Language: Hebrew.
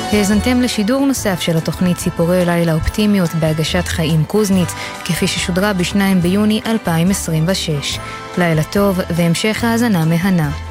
האזנתם לשידור נוסף של התוכנית ציפורי לילה אופטימיות בהגשת חיים קוזניץ, כפי ששודרה ב2 ביוני 2026. לילה טוב והמשך האזנה מהנה.